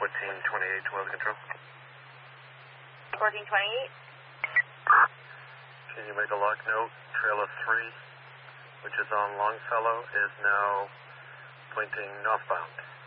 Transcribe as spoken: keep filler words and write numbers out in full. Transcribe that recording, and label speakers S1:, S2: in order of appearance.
S1: fourteen twenty-eight to weather control.
S2: fourteen twenty-eight.
S1: Can you make a lock note? Trailer three, which is on Longfellow, is now pointing northbound.